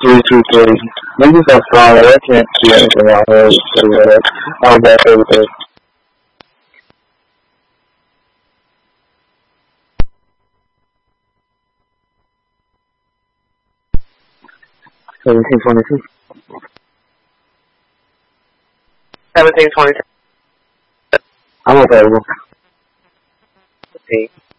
3:30. Maybe so far. I can't see anything on here. I'll bet everything. Seventeen 22. 17:22. I'm available. See.